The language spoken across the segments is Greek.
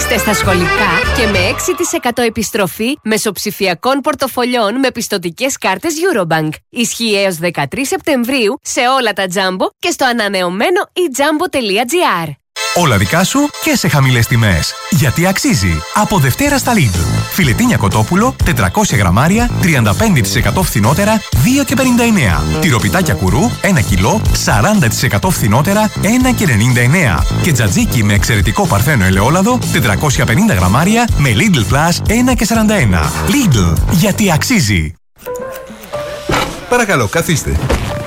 Παίξτε στα σχολικά και με 6% επιστροφή μεσοψηφιακών πορτοφολιών με πιστωτικές κάρτες Eurobank. Ισχύει έως 13 Σεπτεμβρίου σε όλα τα Jumbo και στο ανανεωμένο ejumbo.gr. Όλα δικά σου και σε χαμηλές τιμές. Γιατί αξίζει. Από Δευτέρα στα Lidl. Φιλετίνια κοτόπουλο, 400 γραμμάρια, 35% φθηνότερα, 2,59. Τυροπιτάκια κουρού, 1 κιλό, 40% φθηνότερα, 1,99. Και τζατζίκι με εξαιρετικό παρθένο ελαιόλαδο, 450 γραμμάρια, με Lidl Plus, 1,41. Lidl. Γιατί αξίζει. Παρακαλώ, καθίστε.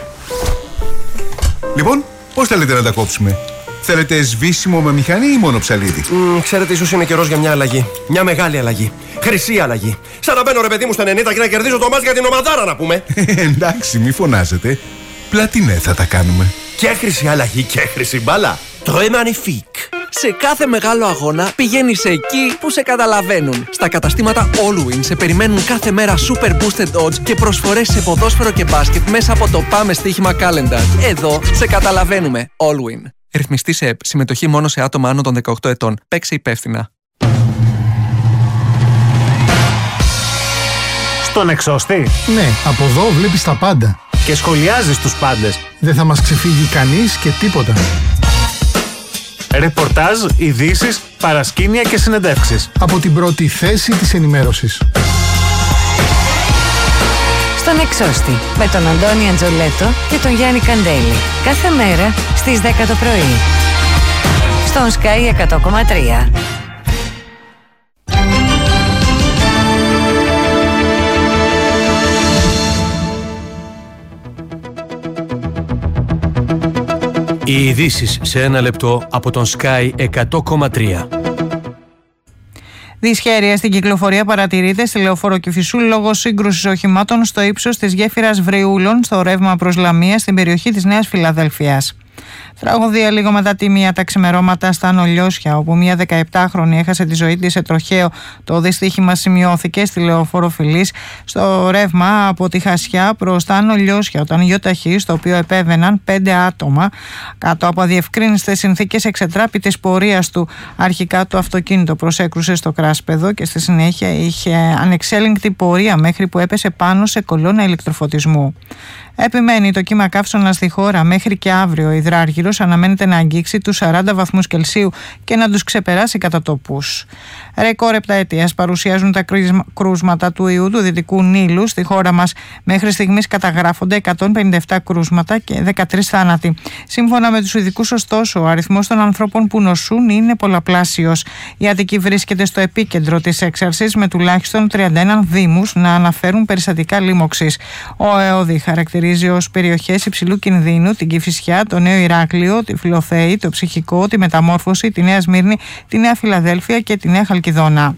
Λοιπόν, πώς θέλετε να τα κόψουμε? Θέλετε σβήσιμο με μηχανή ή μόνο ψαλίδι? Ξέρετε, ίσως είναι καιρός για μια αλλαγή. Μια μεγάλη αλλαγή. Χρυσή αλλαγή. Σαν να μπαίνω ρε παιδί μου στα 90 και να κερδίζω το μάτς για την ομαδάρα, να πούμε. Εντάξει, μη φωνάζετε. Πλατινέ θα τα κάνουμε. Και χρυσή αλλαγή και χρυσή μπάλα. Très magnifique. Σε κάθε μεγάλο αγώνα πηγαίνεις εκεί που σε καταλαβαίνουν. Στα καταστήματα Allwin σε περιμένουν κάθε μέρα Super Boosted Odds και προσφορές σε ποδόσφαιρο και μπάσκετ μέσα από το Πάμε Στοίχημα Calendar. Εδώ σε καταλαβαίνουμε. Allwin. Ρυθμιστή σε ΕΠ. Συμμετοχή μόνο σε άτομα άνω των 18 ετών. Παίξε υπεύθυνα. Στον εξώστη. Ναι, από εδώ βλέπεις τα πάντα. Και σχολιάζεις τους πάντες. Δεν θα μας ξεφύγει κανείς και τίποτα. Ρεπορτάζ, ειδήσεις, παρασκήνια και συνεντεύξεις. Από την πρώτη θέση της ενημέρωσης. Στον εξώστη με τον Αντώνη Αντζολέτο και τον Γιάννη Καντέλη. Κάθε μέρα στις 10 το πρωί. Στον Sky 100,3. Οι ειδήσεις σε ένα λεπτό από τον Sky 100,3. Δυσχέρεια στην κυκλοφορία παρατηρείται στη Λεωφόρο Κηφισού λόγω σύγκρουσης οχημάτων στο ύψος της γέφυρας Βρυούλων στο ρεύμα προς Λαμία στην περιοχή της Νέας Φιλαδέλφειας. Τραγωδία λίγο μετά τη μία τα ξημερώματα στα Νολιώσια, όπου μια 17χρονη έχασε τη ζωή της σε τροχαίο. Το δυστύχημα σημειώθηκε στη Λεωφόρο Φιλής στο ρεύμα από τη Χασιά προς τα Νολιώσια, όταν γιοταχή, στο οποίο επέβαιναν 5 άτομα, κάτω από αδιευκρίνιστες συνθήκες εξετράπη της πορείας του. Αρχικά το αυτοκίνητο προσέκρουσε στο κράσπεδο και στη συνέχεια είχε ανεξέλεγκτη πορεία μέχρι που έπεσε πάνω σε κολόνα ηλεκτροφωτισμού. Επιμένει το κύμα καύσωνα στη χώρα μέχρι και αύριο. Ο υδράργυρος αναμένεται να αγγίξει τους 40 βαθμούς Κελσίου και να τους ξεπεράσει κατά τόπους. Ρεκόρ επταετίας παρουσιάζουν τα κρούσματα του ιού του Δυτικού Νείλου στη χώρα μας. Μέχρι στιγμής καταγράφονται 157 κρούσματα και 13 θάνατοι. Σύμφωνα με τους ειδικούς, ωστόσο, ο αριθμός των ανθρώπων που νοσούν είναι πολλαπλάσιος. Η Αττική βρίσκεται στο επίκεντρο της έξαρσης, με τουλάχιστον 31 δήμους να αναφέρουν περιστατικά λίμωξης. Ο ΕΟΔΗ χαρακτηρίζει ως περιοχές υψηλού κινδύνου την Κηφισιά, το Νέο Ηράκλειο, τη Φιλοθέη, το Ψυχικό, τη Μεταμόρφωση, τη Νέα Σμύρνη, τη Νέα Φιλαδέλφεια και τη Νέα Χαλκιδόνα.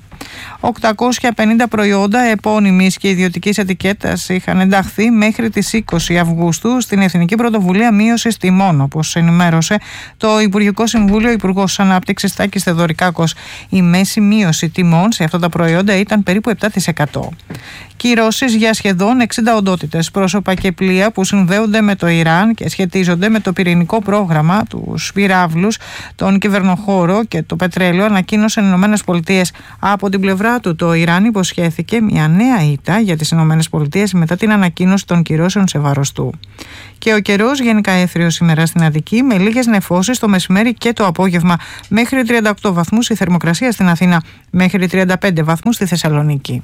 850 προϊόντα επώνυμης και ιδιωτικής ετικέτας είχαν ενταχθεί μέχρι τις 20 Αυγούστου στην Εθνική Πρωτοβουλία Μείωσης Τιμών, όπως ενημέρωσε το Υπουργικό Συμβούλιο. Υπουργός Ανάπτυξης Τάκης Θεοδωρικάκος. Η μέση μείωση τιμών σε αυτά τα προϊόντα ήταν περίπου 7%. Κυρώσεις για σχεδόν 60 οντότητες, πρόσωπα και πλοία που συνδέονται με το Ιράν και σχετίζονται με το πυρηνικό πρόγραμμα, τους πυράβλους, τον κυβερνοχώρο και το πετρέλαιο, ανακοίνωσαν οι ΗΠΑ. Από την πλευρά του, το Ιράν υποσχέθηκε μια νέα ήττα για τις ΗΠΑ μετά την ανακοίνωση των κυρώσεων σε βάρος του. Και ο καιρός γενικά έθριος σήμερα στην Αττική, με λίγες νεφώσεις το μεσημέρι και το απόγευμα. Μέχρι 38 βαθμούς η θερμοκρασία στην Αθήνα, μέχρι 35 βαθμούς στη Θεσσαλονίκη.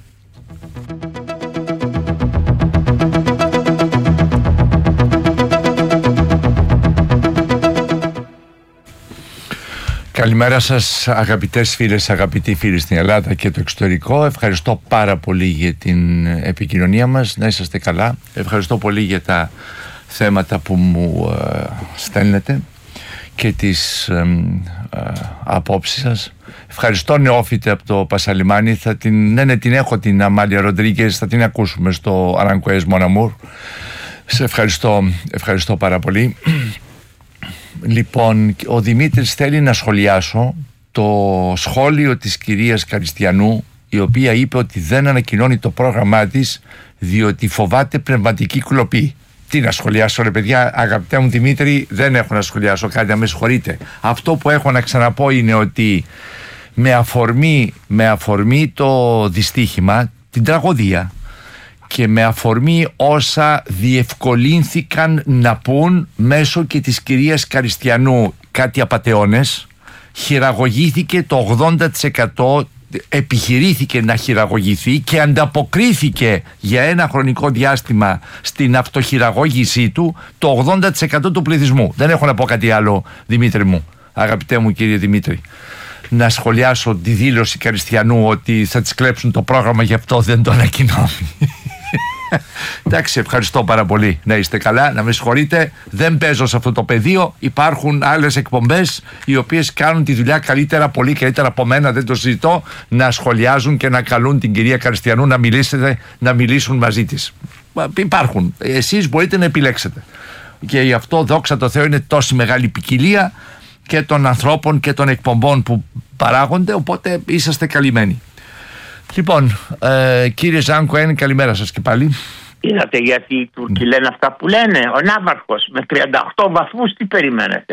Καλημέρα σας, αγαπητές φίλες, αγαπητοί φίλοι στην Ελλάδα και το εξωτερικό. Ευχαριστώ πάρα πολύ για την επικοινωνία μας, να είσαστε καλά. Ευχαριστώ πολύ για τα θέματα που μου στέλνετε και τις απόψεις σας. Ευχαριστώ νεόφιτε από το Πασαλιμάνι. Την έχω την Αμάλια Ροντρίγκες, θα την ακούσουμε στο Αρανκοές Μοναμούρ. Σε ευχαριστώ πάρα πολύ. Λοιπόν, ο Δημήτρης θέλει να σχολιάσω το σχόλιο της κυρίας Καριστιανού, η οποία είπε ότι δεν ανακοινώνει το πρόγραμμά της διότι φοβάται πνευματική κλοπή. Τι να σχολιάσω ρε παιδιά, αγαπητέ μου Δημήτρη, δεν έχω να σχολιάσω κάτι, να με συγχωρείτε. Αυτό που έχω να ξαναπώ είναι ότι με αφορμή το δυστύχημα, την τραγωδία, και με αφορμή όσα διευκολύνθηκαν να πούν μέσω και της κυρίας Καριστιανού κάτι απατεώνες, χειραγωγήθηκε το 80%, επιχειρήθηκε να χειραγωγηθεί και ανταποκρίθηκε για ένα χρονικό διάστημα στην αυτοχειραγώγησή του το 80% του πληθυσμού. Δεν έχω να πω κάτι άλλο, Δημήτρη μου, αγαπητέ μου κύριε Δημήτρη, να σχολιάσω τη δήλωση Καριστιανού ότι θα της κλέψουν το πρόγραμμα, γι' αυτό δεν το ανακοινώνει. Εντάξει, ευχαριστώ πάρα πολύ. Να είστε καλά, να με συγχωρείτε. Δεν παίζω σε αυτό το πεδίο. Υπάρχουν άλλες εκπομπές οι οποίες κάνουν τη δουλειά καλύτερα, πολύ καλύτερα από μένα. Δεν το συζητώ. Να σχολιάζουν και να καλούν την κυρία Καριστιανού να μιλήσουν μαζί της. Υπάρχουν. Εσείς μπορείτε να επιλέξετε. Και γι' αυτό, δόξα τω Θεώ, είναι τόση μεγάλη ποικιλία και των ανθρώπων και των εκπομπών που παράγονται. Οπότε είσαστε καλυμμένοι. Λοιπόν, κύριε Ζάνκοεν, καλημέρα σας και πάλι. Είδατε γιατί οι Τούρκοι λένε αυτά που λένε? Ο Ναύαρχος με 38 βαθμούς, τι περιμένετε?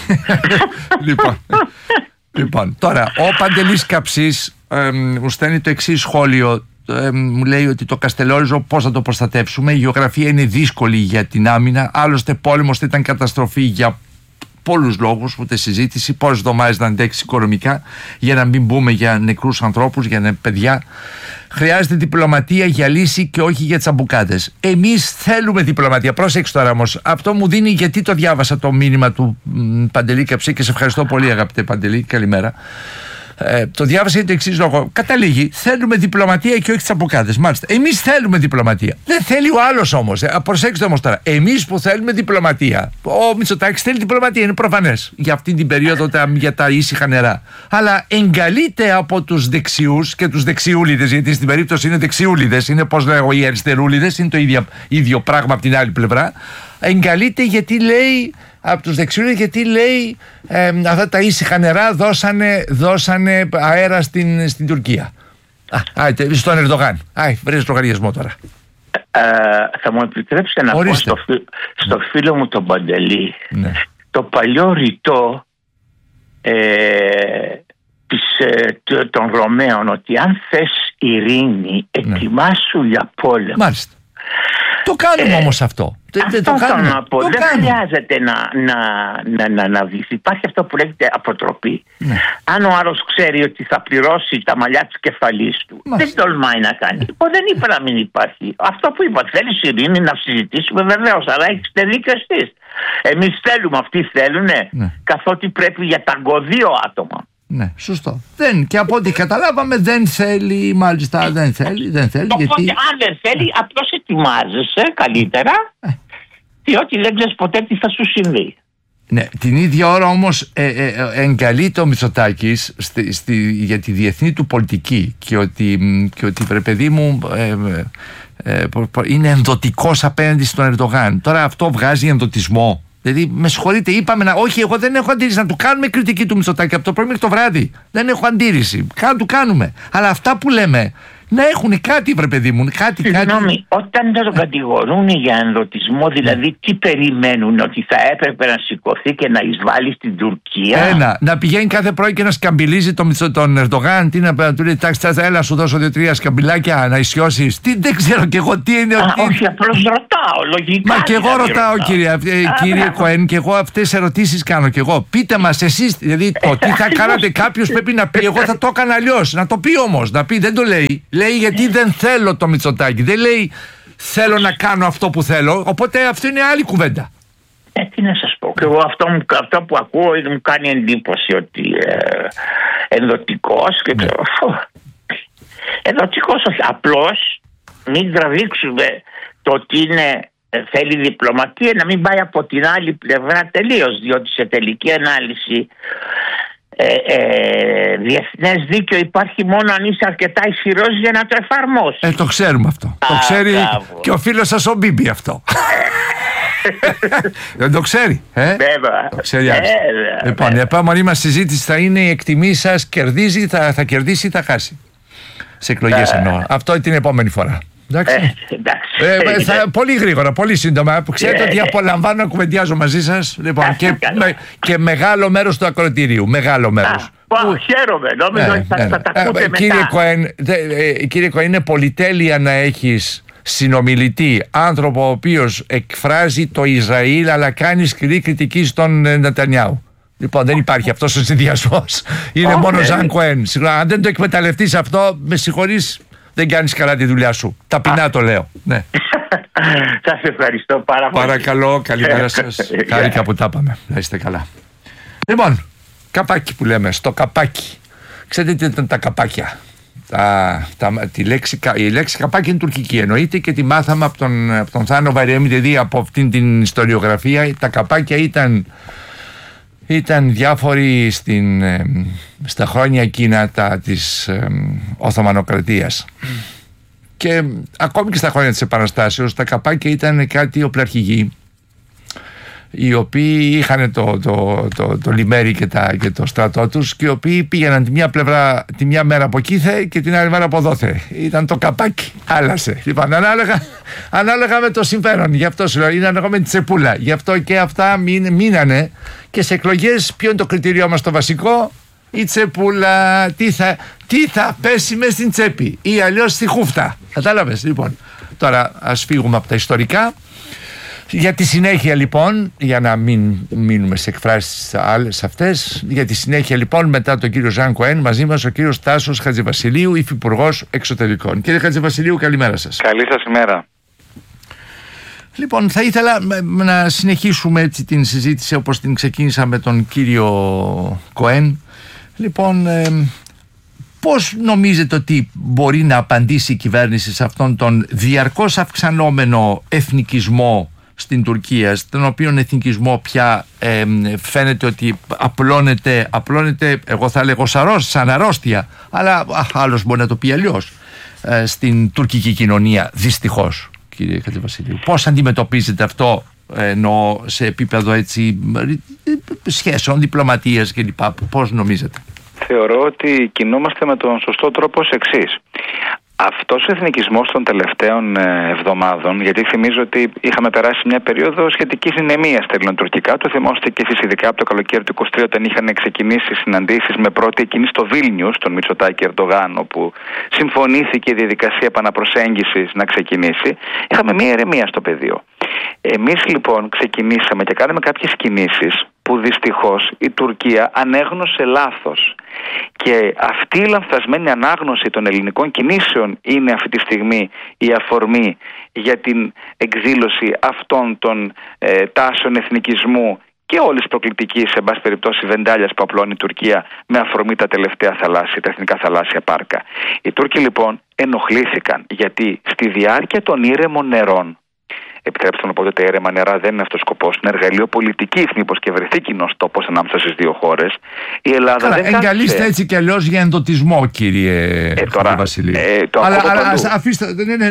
Λοιπόν, τώρα ο Παντελής Καψής μου στέλνει το εξής σχόλιο. Μου λέει ότι το Καστελόριζο πώς θα το προστατεύσουμε? Η γεωγραφία είναι δύσκολη για την άμυνα. Άλλωστε πόλεμος ήταν καταστροφή για πολλούς λόγους, ούτε συζήτηση. Πόσες εβδομάδες να αντέξει οικονομικά, για να μην μπούμε για νεκρούς ανθρώπους, για παιδιά. Χρειάζεται διπλωματία για λύση και όχι για τσαμπουκάδες. Εμείς θέλουμε διπλωματία. Πρόσεξε τώρα όμως. Αυτό μου δίνει, γιατί το διάβασα το μήνυμα του Παντελή Καψή και σε ευχαριστώ πολύ, αγαπητέ Παντελή. Καλημέρα. Το διάβασα για το εξής λόγο. Καταλήγει, θέλουμε διπλωματία και όχι τσαμπουκάδες. Μάλιστα. Εμείς θέλουμε διπλωματία. Δεν θέλει ο άλλος όμως. Προσέξτε όμως τώρα. Εμείς που θέλουμε διπλωματία. Ο Μητσοτάκης θέλει διπλωματία, είναι προφανές. Για αυτή την περίοδο για τα ήσυχα νερά. Αλλά εγκαλείται από τους δεξιούς και τους δεξιούλιδες, γιατί στην περίπτωση είναι δεξιούλιδες. Είναι, πώς λέγω, οι αριστερούλιδες. Είναι το ίδιο πράγμα από την άλλη πλευρά. Εγκαλείται γιατί λέει. Από τους δεξιούς, γιατί λέει αυτά τα ήσυχα νερά δώσανε αέρα στην Τουρκία. Στον Ερντογάν. Βρες λογαριασμό τώρα. Θα μου επιτρέψετε να πω στο φίλο μου τον Παντελή, ναι, το παλιό ρητό των Ρωμαίων, ότι αν θες ειρήνη, ετοιμάσου για πόλεμο. Μάλιστα. Το κάνουμε όμως αυτό. Αυτό θέλω να πω. Δεν χρειάζεται να δεις. Υπάρχει αυτό που λέγεται αποτροπή. Ναι. Αν ο άλλος ξέρει ότι θα πληρώσει τα μαλλιά της κεφαλής του, δεν τολμάει να κάνει. Δεν είπα να μην υπάρχει. Αυτό που είπα, θέλεις ειρήνη να συζητήσουμε, βεβαίως, αλλά έχεις δίκιο εσείς. Εμείς θέλουμε, αυτοί θέλουνε, καθότι πρέπει για ταγκο 2 άτομα. Ναι, σωστό. Και από ό,τι καταλάβαμε δεν θέλει, μάλιστα δεν θέλει. Οπότε γιατί... αν δεν θέλει, απλώς ετοιμάζεσαι καλύτερα, διότι δεν ξέρεις ποτέ τι θα σου συμβεί. Ναι, την ίδια ώρα όμως εγκαλείται ο Μητσοτάκης για τη διεθνή του πολιτική και ότι βρε παιδί μου είναι ενδοτικός απέναντι στον Ερντογάν. Τώρα αυτό βγάζει ενδοτισμό? Δηλαδή, με συγχωρείτε, είπαμε όχι, εγώ δεν έχω αντίρρηση να του κάνουμε κριτική του Μητσοτάκη από το πρωί μέχρι το βράδυ. Δεν έχω αντίρρηση. Του κάνουμε. Αλλά αυτά που λέμε να έχουν κάτι, βρε παιδί μου. Συγγνώμη, όταν τον κατηγορούν για ενδοτισμό, δηλαδή τι περιμένουν, ότι θα έπρεπε να σηκωθεί και να εισβάλλει στην Τουρκία? Να πηγαίνει κάθε πρωί και να σκαμπιλίζει τον Ερντογάν, τι να του λέει, τάξη, έλα σου δώσω 2-3 σκαμπιλάκια να ισιώσεις. Δεν ξέρω κι εγώ τι είναι. Όχι, απλώς ρωτάω, λογικά. Μα και εγώ ρωτάω, κύριε Κοέν, και εγώ αυτές τις ερωτήσεις κάνω κι εγώ. Πείτε μας εσείς, δηλαδή το τι θα κάνατε, κάποιος πρέπει να πει, εγώ θα το έκανα αλλιώς. Να το πει όμως, να πει, δεν το λέει. Λέει γιατί δεν θέλω το Μητσοτάκη. Δεν λέει θέλω να κάνω αυτό που θέλω. Οπότε αυτό είναι άλλη κουβέντα. Τι να σας πω. Και εγώ αυτό που ακούω μου κάνει εντύπωση ότι ενδοτικός και ενδοτικός όχι. Απλώς μην τραβήξουμε το ότι θέλει διπλωματία, να μην πάει από την άλλη πλευρά τελείως, διότι σε τελική ανάλυση διεθνές δίκαιο υπάρχει μόνο αν είσαι αρκετά ισχυρός για να το εφαρμόσεις. Το ξέρουμε αυτό. Το ξέρει και ο φίλος σας ο Μπίμπι αυτό. Δεν το ξέρει. Το ξέρει. Λοιπόν, η επόμενη μας συζήτηση θα είναι η εκτιμή σας, κερδίζει, θα κερδίσει ή θα χάσει. Σε εκλογές εννοώ. Αυτό την επόμενη φορά. Πολύ γρήγορα, πολύ σύντομα. Ξέρετε ότι απολαμβάνω να κουβεντιάζω μαζί σας. Λοιπόν, και μεγάλο μέρος του ακροατηρίου. Μεγάλο μέρος. Χαίρομαι, νόμιζα ότι θα τα ακούτε μετά. Κύριε Κοέν, είναι πολυτέλεια να έχεις συνομιλητή, άνθρωπο ο οποίος εκφράζει το Ισραήλ αλλά κάνει σκληρή κριτική στον Νετανιάου. Λοιπόν, δεν υπάρχει αυτός ο συνδυασμός. Είναι μόνο Ζαν Κοέν. Αν δεν το εκμεταλλευτείς αυτό, με συγχωρείς, δεν κάνεις καλά τη δουλειά σου. Ταπεινά το λέω. Ναι. Σας ευχαριστώ πάρα πολύ. Παρακαλώ, καλημέρα σας. Χάρηκα που τα είπαμε. Να είστε καλά. Λοιπόν, καπάκι που λέμε, στο καπάκι. Ξέρετε τι ήταν τα καπάκια? Η λέξη καπάκι είναι τουρκική, εννοείται, και τη μάθαμε από τον Θάνο Βαριέμι, δηλαδή από αυτήν την ιστοριογραφία. Τα καπάκια ήταν διάφοροι στα χρόνια εκείνα της Οθωμανοκρατίας και ακόμη και στα χρόνια της Επαναστάσεως. Τα καπάκια ήταν κάτι οπλαρχηγοί οι οποίοι είχαν το λιμέρι και το στρατό τους και οι οποίοι πήγαιναν τη μια μέρα από εκεί και την άλλη μέρα από δόθε. Ήταν το καπάκι, άλλασε. Λοιπόν, ανάλογα με το συμφέρον. Γι' αυτό σου λέω, είναι ανάλογα με τη τσεπούλα. Γι' αυτό και αυτά μείνανε. Και σε εκλογές ποιο είναι το κριτήριό μας το βασικό? Η τσεπούλα. Τι θα πέσει μες στην τσέπη ή αλλιώς στη χούφτα. Κατάλαβες? Λοιπόν, τώρα ας φύγουμε από τα ιστορικά. Για τη συνέχεια λοιπόν, για να μην μείνουμε σε εκφράσεις άλλες αυτές, για τη συνέχεια λοιπόν, μετά τον κύριο Ζαν Κοέν, μαζί μας ο κύριος Τάσος Χατζηβασιλείου, υφυπουργός εξωτερικών. Κύριε Χατζηβασιλείου, καλημέρα σας. Καλή σας ημέρα. Λοιπόν, θα ήθελα να συνεχίσουμε έτσι την συζήτηση όπως την ξεκίνησα με τον κύριο Κοέν. Λοιπόν, πώς νομίζετε ότι μπορεί να απαντήσει η κυβέρνηση σε αυτόν τον διαρκώς αυξανόμενο εθνικισμό στην Τουρκία, στον οποίο εθνικισμό πια φαίνεται ότι απλώνεται, εγώ θα λέγω σαν αρρώστια, αλλά άλλος μπορεί να το πει αλλιώς, στην τουρκική κοινωνία, δυστυχώς, κύριε Χατζηβασιλείου? Πώς αντιμετωπίζετε αυτό, εννοώ σε επίπεδο έτσι σχέσεων, διπλωματίας κλπ? Πώς νομίζετε? Θεωρώ ότι κινούμαστε με τον σωστό τρόπο ως εξής. Αυτός ο εθνικισμός των τελευταίων εβδομάδων, γιατί θυμίζω ότι είχαμε περάσει μια περίοδο σχετικής νηνεμίας στα ελληνοτουρκικά, το θυμόστε και εσείς ειδικά από το καλοκαίρι του 23, όταν είχαν ξεκινήσει συναντήσεις με πρώτη εκείνη στο Βίλνιους, τον Μητσοτάκη Ερντογάν, όπου συμφωνήθηκε η διαδικασία επαναπροσέγγισης να ξεκινήσει. Είχαμε μια ηρεμία στο πεδίο. Εμείς λοιπόν ξεκινήσαμε και κάναμε κάποιες κινήσεις που δυστυχώς η Τουρκία ανέγνωσε λάθος. Και αυτή η λανθασμένη ανάγνωση των ελληνικών κινήσεων είναι αυτή τη στιγμή η αφορμή για την εκδήλωση αυτών των τάσεων εθνικισμού και όλης της προκλητικής, σε πάση περιπτώσει, βεντάλιας που απλώνει η Τουρκία με αφορμή τα τελευταία τα εθνικά θαλάσσια πάρκα. Οι Τούρκοι λοιπόν ενοχλήθηκαν, γιατί στη διάρκεια των ήρεμων νερών, επιτρέψτε να πω ότι τα ήρεμα νερά δεν είναι αυτός ο σκοπός, είναι εργαλείο πολιτικής, μήπως και βρεθεί κοινός τόπος ανάμεσα στις δύο χώρες. Η Ελλάδα δεν εγκαλείστε έτσι κι αλλιώς για εντοτισμό, κύριε Βασιλείου. Αλλά αφήστε,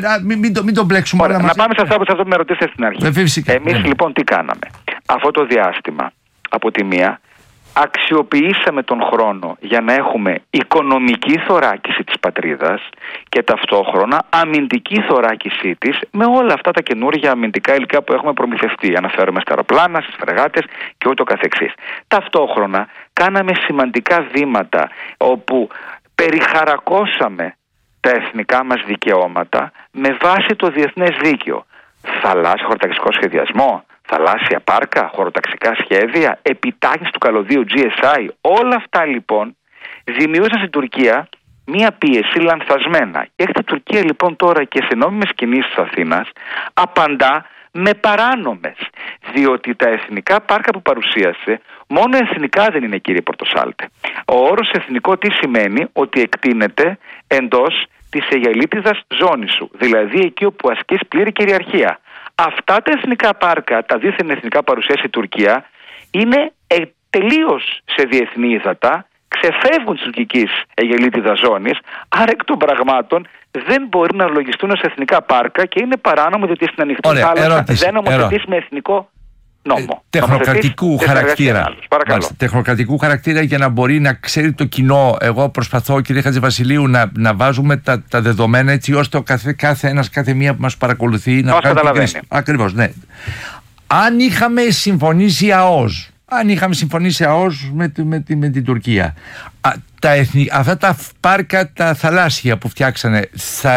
μην το μπλέξουμε. Ωραία, να πάμε σε αυτό που με ρωτήσατε στην αρχή. Εμείς λοιπόν τι κάναμε? Αυτό το διάστημα, από τη μία, αξιοποιήσαμε τον χρόνο για να έχουμε οικονομική θωράκιση της πατρίδας και ταυτόχρονα αμυντική θωράκισή της με όλα αυτά τα καινούργια αμυντικά υλικά που έχουμε προμηθευτεί. Αναφέρομαι στα αεροπλάνα, στις φρεγάτες και ούτω καθεξής. Ταυτόχρονα κάναμε σημαντικά βήματα όπου περιχαρακώσαμε τα εθνικά μας δικαιώματα με βάση το διεθνές δίκαιο. Θαλάσσιο χωροταξικό σχεδιασμό, θαλάσσια πάρκα, χωροταξικά σχέδια, επιτάχυνση του καλωδίου GSI, όλα αυτά λοιπόν δημιούργησαν στην Τουρκία μία πίεση λανθασμένα. Και έρχεται η Τουρκία λοιπόν τώρα και σε νόμιμες κινήσεις της Αθήνας απαντά με παράνομες. Διότι τα εθνικά πάρκα που παρουσίασε μόνο εθνικά δεν είναι, κύριε Πορτοσάλτε. Ο όρος εθνικό τι σημαίνει? Ότι εκτείνεται εντός της αιγελίτιδας ζώνης σου, δηλαδή εκεί όπου ασκείς πλήρη κυριαρχία. Αυτά τα εθνικά πάρκα, τα δίθεν εθνικά παρουσίαση η Τουρκία, είναι τελείως σε διεθνή ύδατα, ξεφεύγουν της τουρκικής αιγελίτιδας ζώνης, άρα εκ των πραγμάτων δεν μπορεί να λογιστούν ως εθνικά πάρκα και είναι παράνομο, διότι στην ανοιχτή θάλασσα δεν νομοθετείς με εθνικό τεχνοκρατικού χαρακτήρα. Τεχνοκρατικού χαρακτήρα για να μπορεί να ξέρει το κοινό. Εγώ προσπαθώ, κύριε Χατζηβασιλείου, να βάζουμε τα δεδομένα έτσι ώστε κάθε ένας, κάθε μία που μας παρακολουθεί να βγάλει την κρίση. Ακριβώς, ναι. Αν είχαμε συμφωνήσει ΑΟΣ με την Τουρκία, αυτά τα πάρκα τα θαλάσσια που φτιάξανε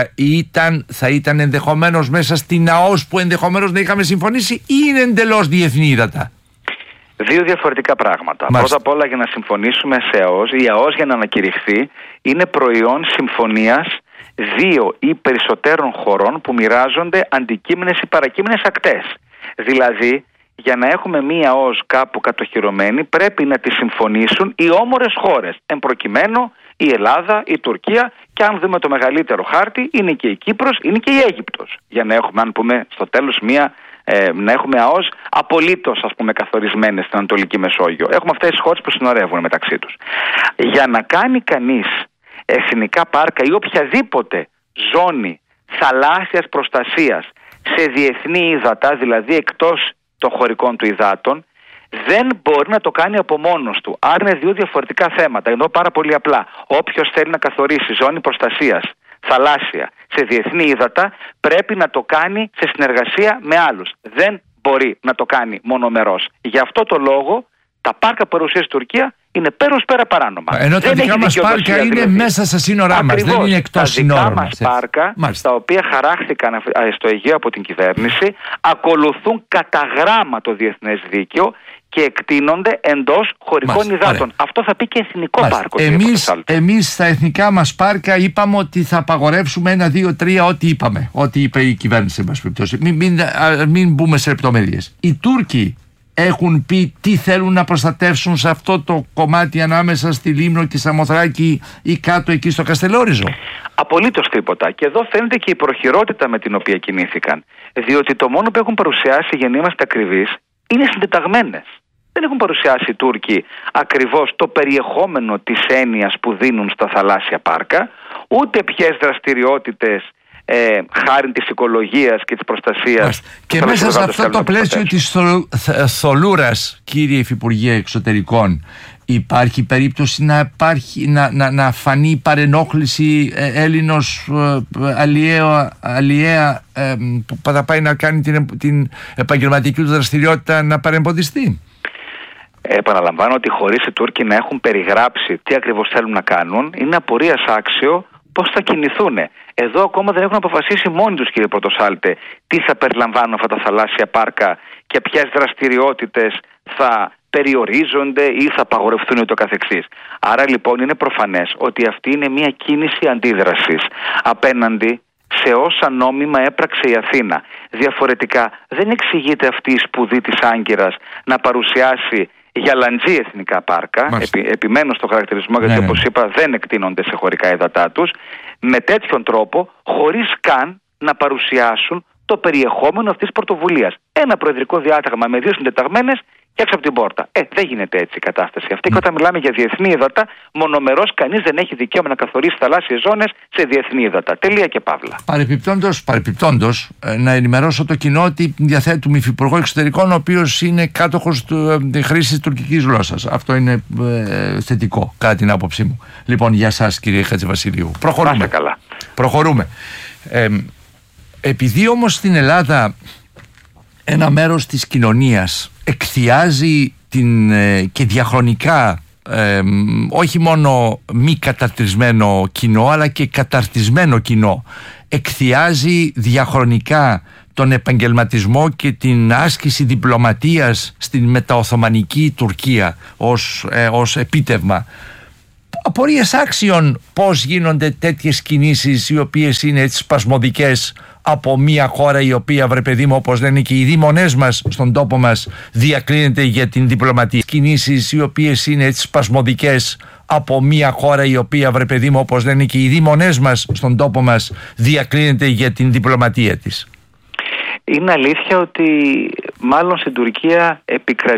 θα ήταν ενδεχομένως μέσα στην ΑΟΣ που ενδεχομένως να είχαμε συμφωνήσει ή είναι εντελώς διεθνή ύδατα? Δύο διαφορετικά πράγματα. Πρώτα απ' όλα, για να συμφωνήσουμε σε ΑΟΣ, η ΑΟΣ για να ανακηρυχθεί είναι προϊόν συμφωνίας δύο ή περισσότερων χωρών που μοιράζονται αντικείμενες ή παρακείμενες ακτές. Δηλαδή, για να έχουμε μία ΑΟΣ κάπου κατοχυρωμένη, πρέπει να τη συμφωνήσουν οι όμορες χώρες. Εν προκειμένου η Ελλάδα, η Τουρκία και αν δούμε το μεγαλύτερο χάρτη, είναι και η Κύπρος, είναι και η Αίγυπτος. Για να έχουμε, αν πούμε, στο τέλος να έχουμε ΑΟΣ απολύτως, ας πούμε, καθορισμένες στην Ανατολική Μεσόγειο. Έχουμε αυτές τις χώρες που συνορεύουν μεταξύ τους. Για να κάνει κανείς εθνικά πάρκα ή οποιαδήποτε ζώνη θαλάσσιας προστασίας σε διεθνή ύδατα, δηλαδή εκτός των χωρικών του υδάτων, δεν μπορεί να το κάνει από μόνος του. Άρα είναι δύο διαφορετικά θέματα. Ενώ πάρα πολύ απλά, όποιος θέλει να καθορίσει ζώνη προστασίας θαλάσσια σε διεθνή ύδατα, πρέπει να το κάνει σε συνεργασία με άλλους. Δεν μπορεί να το κάνει μονομερός. Γι' αυτό το λόγο τα πάρκα που παρουσίασε η Τουρκία είναι πέρα παράνομα. Ενώ τα δικά μας πάρκα είναι μέσα στα σύνορά μας, δεν είναι εκτός σύνορων. Τα δικά μας πάρκα, τα οποία χαράχθηκαν στο Αιγαίο από την κυβέρνηση, ακολουθούν κατά γράμμα το διεθνές δίκαιο και εκτείνονται εντός χωρικών υδάτων. Αυτό θα πει και εθνικό πάρκο. Εμείς στα εθνικά μας πάρκα είπαμε ότι θα απαγορεύσουμε 1, 2, 3 ό,τι είπαμε. Ό,τι είπε η κυβέρνηση, εν πάση περιπτώσει. Μην μπούμε σε λεπτομέρειες. Οι Τούρκοι έχουν πει τι θέλουν να προστατεύσουν σε αυτό το κομμάτι ανάμεσα στη Λίμνο και Σαμοθράκη ή κάτω εκεί στο Καστελόριζο? Απολύτως τίποτα. Και εδώ φαίνεται και η προχειρότητα με την οποία κινήθηκαν. Διότι το μόνο που έχουν παρουσιάσει, για να είμαστε ακριβείς, είναι συντεταγμένες. Δεν έχουν παρουσιάσει οι Τούρκοι ακριβώς το περιεχόμενο της έννοιας που δίνουν στα θαλάσσια πάρκα, ούτε ποιες δραστηριότητες χάρη της οικολογίας και της προστασίας. Και μέσα σε αυτό το πλαίσιο της θολούρας, κύριε Υφυπουργέ Εξωτερικών, υπάρχει περίπτωση να φανεί παρενόχληση Έλληνος αλλιέα που θα πάει να κάνει την επαγγελματική του δραστηριότητα να παρεμποδιστεί? Επαναλαμβάνω ότι χωρίς οι Τούρκοι να έχουν περιγράψει τι ακριβώς θέλουν να κάνουν, είναι απορίας άξιο πώς θα κινηθούν. Εδώ ακόμα δεν έχουν αποφασίσει μόνοι τους, κύριε Πρωτοσάλτε, τι θα περιλαμβάνουν αυτά τα θαλάσσια πάρκα και ποιες δραστηριότητες θα περιορίζονται ή θα απαγορευτούν ούτω καθεξής. Άρα λοιπόν είναι προφανές ότι αυτή είναι μια κίνηση αντίδρασης απέναντι σε όσα νόμιμα έπραξε η Αθήνα. Διαφορετικά δεν εξηγείται αυτή η σπουδή της Άγκυρας να παρουσιάσει γυαλαντζή εθνικά πάρκα, επιμένω στο χαρακτηρισμό γιατί όπως είπα δεν εκτείνονται σε χωρικά ύδατά τους, με τέτοιον τρόπο χωρίς καν να παρουσιάσουν το περιεχόμενο αυτής της πρωτοβουλίας. Ένα προεδρικό διάταγμα με δύο συντεταγμένες και έξω από την πόρτα. Δεν γίνεται έτσι η κατάσταση αυτή. Και όταν μιλάμε για διεθνή ύδατα, μονομερός κανείς δεν έχει δικαίωμα να καθορίσει θαλάσσιες ζώνες σε διεθνή ύδατα. Τελεία και παύλα. Παρεπιπτόντως, να ενημερώσω το κοινό ότι διαθέτουμε υφυπουργό εξωτερικών, ο οποίος είναι κάτοχος της χρήσης τουρκικής γλώσσας. Αυτό είναι θετικό, κατά την άποψή μου. Λοιπόν, για σας, κύριε Χατζηβασιλείου. Προχωρούμε. Καλά. Προχωρούμε. Επειδή όμως στην Ελλάδα ένα μέρος της κοινωνίας εκθιάζει και διαχρονικά όχι μόνο μη καταρτισμένο κοινό αλλά και καταρτισμένο κοινό, εκθιάζει διαχρονικά τον επαγγελματισμό και την άσκηση διπλωματίας στην μεταοθωμανική Τουρκία ως επίτευγμα. Απορίες άξιων πώς γίνονται τέτοιες κινήσεις οι οποίες είναι έτσι σπασμωδικές από μια χώρα η οποία, βρε παιδί μου, όπως λένε και οι δήμονές μας στον τόπο μας, διακρίνεται για την διπλωματία. Κινήσεις οι οποίες είναι έτσι σπασμωδικές από μια χώρα η οποία, βρε παιδί μου, όπως λένε και οι δήμονές μας στον τόπο μας, διακρίνεται για την διπλωματία της. Είναι αλήθεια ότι μάλλον στην Τουρκία επικρατεί